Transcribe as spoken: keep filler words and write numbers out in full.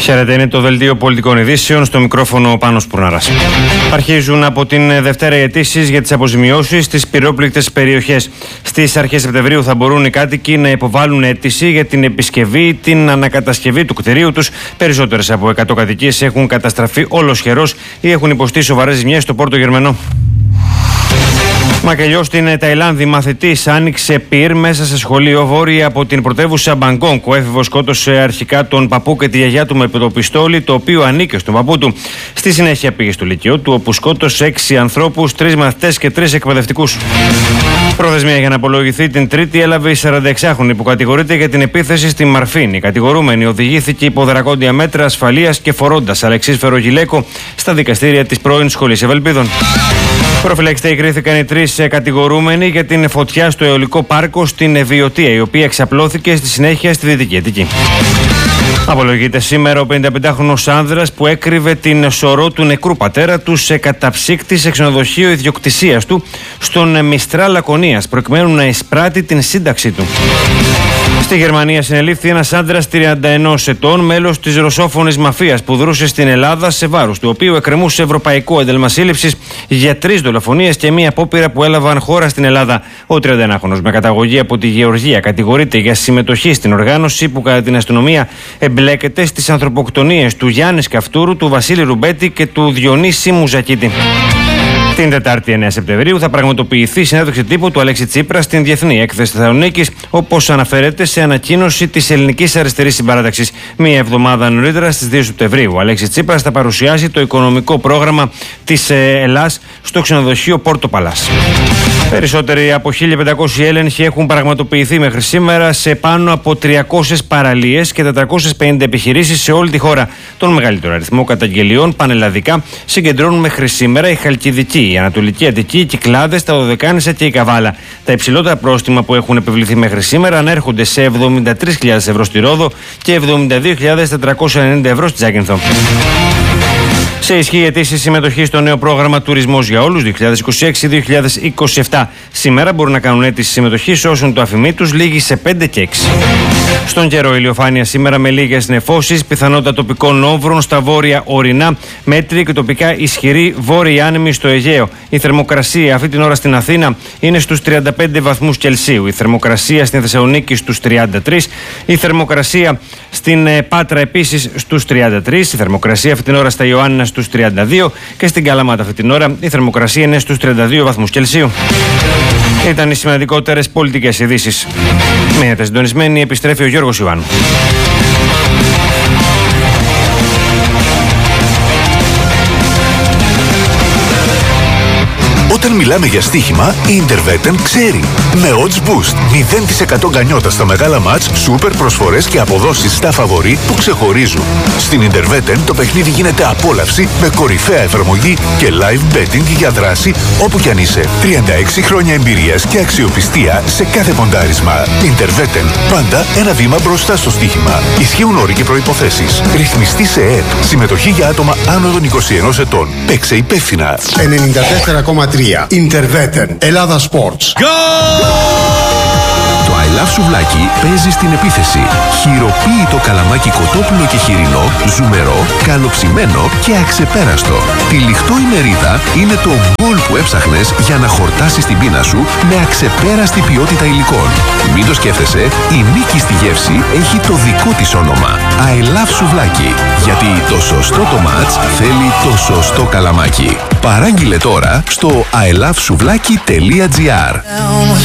Χαίρετε, είναι το δελτίο πολιτικών ειδήσεων, στο μικρόφωνο ο Πάνος Πουρναράς. Αρχίζουν από την Δευτέρα οι αιτήσεις για τις αποζημιώσεις στις πυρόπληκτες περιοχές. Στις αρχές Σεπτεμβρίου θα μπορούν οι κάτοικοι να υποβάλουν αίτηση για την επισκευή ή την ανακατασκευή του κτηρίου τους. Περισσότερες από εκατό κατοικίες έχουν καταστραφεί ολοσχερός ή έχουν υποστεί σοβαρές ζημιές στο Πόρτο Γερμανό. Μακελιό στην Ταϊλάνδη, μαθητής άνοιξε πυρ μέσα σε σχολείο βόρεια από την πρωτεύουσα Μπαγκόγκ. Ο έφηβος σκότωσε αρχικά τον παππού και τη γιαγιά του με το πιστόλι, το οποίο ανήκε στον παππού του. Στη συνέχεια πήγε στο λυκειό του, όπου σκότωσε έξι ανθρώπους, τρεις μαθητές και τρεις εκπαιδευτικούς. Προθεσμία για να απολογηθεί την Τρίτη έλαβε η σαρανταεξάχρονη που κατηγορείται για την επίθεση στη Μαρφίν. Η κατηγορούμενη οδηγήθηκε υπό δρακόντια μέτρα ασφαλείας και φορώντας Αλεξής Φερογιλέκο στα δικαστήρια της πρώην Σχολής Ευελπίδων. Προφυλακιστέ εγκρίθηκαν οι τρεις κατηγορούμενοι για την φωτιά στο αιωλικό πάρκο στην Βιωτία, η οποία εξαπλώθηκε στη συνέχεια στη Δυτική Αττική. Απολογείται σήμερα ο πενηνταπεντάχρονος άνδρας που έκρυβε την σωρό του νεκρού πατέρα του σε καταψύκτη σε ξενοδοχείο ιδιοκτησίας του στον Μιστρά Λακωνίας, προκειμένου να εισπράττει την σύνταξή του. Στη Γερμανία συνελήφθη ένας άνδρας τριάντα ενός ετών, μέλος της ρωσόφωνης μαφίας που δρούσε στην Ελλάδα, σε βάρος του οποίου εκκρεμούσε ευρωπαϊκό ένταλμα σύλληψης για τρεις δολοφονίες και μία απόπειρα που έλαβαν χώρα στην Ελλάδα. Ο τριανταενάχρονος με καταγωγή από τη Γεωργία κατηγορείται για συμμετοχή στην οργάνωση που κατά την αστυνομία εμπλέκεται στις ανθρωποκτονίες του Γιάννη Σκαφτούρου, του Βασίλη Ρουμπέτη και του Διονύση Μουζακίτη. Την Τετάρτη εννέα Σεπτεμβρίου θα πραγματοποιηθεί η συνέντευξη τύπου του Αλέξη Τσίπρα στην Διεθνή Έκθεση Θεσσαλονίκης, όπως αναφέρεται σε ανακοίνωση της Ελληνικής Αριστερής Συμπαράταξης. Μία εβδομάδα νωρίτερα, στις δύο Σεπτεμβρίου, ο Αλέξης Τσίπρας θα παρουσιάσει το οικονομικό πρόγραμμα της Ελλάς στο ξενοδοχείο Πόρτο Παλάς. Περισσότεροι από χίλια πεντακόσιοι έλεγχοι έχουν πραγματοποιηθεί μέχρι σήμερα σε πάνω από τριακόσιες παραλίες και τετρακόσιες πενήντα επιχειρήσεις σε όλη τη χώρα. Τον μεγαλύτερο αριθμό καταγγελιών πανελλαδικά συγκεντρώνουν μέχρι σήμερα η Χαλκιδική, η Ανατολική Αττική, οι Κυκλάδες, τα Δωδεκάνησα και η Καβάλα. Τα υψηλότερα πρόστιμα που έχουν επιβληθεί μέχρι σήμερα ανέρχονται σε εβδομήντα τρεις χιλιάδες ευρώ στη Ρόδο και εβδομήντα δύο χιλιάδες τετρακόσια ενενήντα ευρώ στη Ζάκυνθο. Σε ισχύ η αιτήση συμμετοχή στο νέο πρόγραμμα Τουρισμός για Όλους δύο χιλιάδες είκοσι έξι δύο χιλιάδες είκοσι επτά. Σήμερα μπορούν να κάνουν αίτηση συμμετοχής όσων το αφημί τους λήγει σε πέντε και έξι. Στον καιρό, ηλιοφάνεια σήμερα με λίγες νεφώσεις, πιθανότητα τοπικών όμβρων στα βόρεια ορεινά, μέτρη και τοπικά ισχυρή βόρεια άνεμη στο Αιγαίο. Η θερμοκρασία αυτή την ώρα στην Αθήνα είναι στους τριάντα πέντε βαθμούς Κελσίου. Η θερμοκρασία στην Θεσσαλονίκη στους τριάντα τρεις. Η θερμοκρασία στην Πάτρα επίσης στους τριάντα τρεις. Η θερμοκρασία αυτή την ώρα στα Ιωάννινα στους τριάντα δύο και στην Καλαμάτα αυτή την ώρα η θερμοκρασία είναι στους τριάντα δύο βαθμούς Κελσίου. Ήταν οι σημαντικότερες πολιτικές ειδήσεις. Μείνετε συντονισμένοι, επιστρέφει ο Γιώργος Ιωάννου. Όταν μιλάμε για στοίχημα, η Interveten ξέρει. Με odds boost, μηδέν τοις εκατό γκανιότα στα μεγάλα μάτς, σούπερ προσφορές και αποδόσεις στα φαβορί που ξεχωρίζουν. Στην Interveten το παιχνίδι γίνεται απόλαυση με κορυφαία εφαρμογή και live betting για δράση όπου κι αν είσαι. τριάντα έξι χρόνια εμπειρίας και αξιοπιστία σε κάθε ποντάρισμα. Interveten, πάντα ένα βήμα μπροστά στο στοίχημα. Ισχύουν όροι και προϋποθέσεις. Ρυθμιστή σε ΕΕΠ. Συμμετοχή για άτομα άνω των είκοσι ενός ετών. Παίξε υπεύθυνα. ενενήντα τέσσερα κόμμα τρία Interveten, Ελλάδα Sports. Το I Love Σουβλάκι παίζει στην επίθεση. Χειροποίητο καλαμάκι κοτόπουλο και χοιρινό, ζουμερό, καλοψημένο και αξεπέραστο. Τυλιχτό η μερίδα είναι το γκολ που έψαχνες για να χορτάσεις την πείνα σου με αξεπέραστη ποιότητα υλικών. Μην το σκέφτεσαι, η νίκη στη γεύση έχει το δικό της όνομα. I Love Σουβλάκι. Γιατί το σωστό το μάτς θέλει το σωστό καλαμάκι. Παράγγειλε τώρα στο άι λαβ σουβλάκι τελεία τζι άρ.